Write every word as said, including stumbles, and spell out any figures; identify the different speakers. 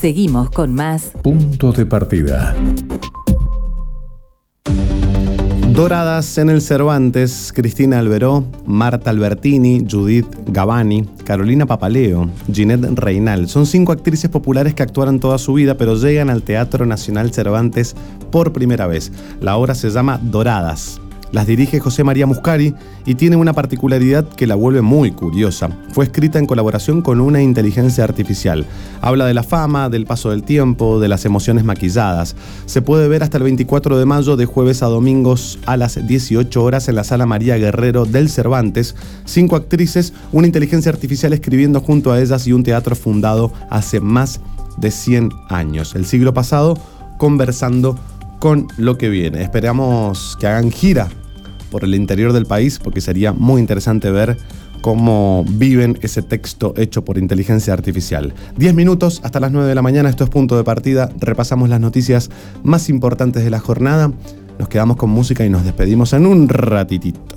Speaker 1: Seguimos con más
Speaker 2: Punto de Partida.
Speaker 3: Doradas en el Cervantes, Cristina Alberó, Marta Albertini, Judith Gavani, Carolina Papaleo, Ginette Reinal. Son cinco actrices populares que actuaron toda su vida, pero llegan al Teatro Nacional Cervantes por primera vez. La obra se llama Doradas. Las dirige José María Muscari y tiene una particularidad que la vuelve muy curiosa. Fue escrita en colaboración con una inteligencia artificial. Habla de la fama, del paso del tiempo, de las emociones maquilladas. Se puede ver hasta el veinticuatro de mayo, de jueves a domingos a las dieciocho horas en la Sala María Guerrero del Cervantes. Cinco actrices, una inteligencia artificial escribiendo junto a ellas y un teatro fundado hace más de cien años. El siglo pasado, conversando con lo que viene. Esperamos que hagan gira por el interior del país, porque sería muy interesante ver cómo viven ese texto hecho por inteligencia artificial. Diez minutos hasta las nueve de la mañana, esto es Punto de Partida. Repasamos las noticias más importantes de la jornada. Nos quedamos con música y nos despedimos en un ratitito.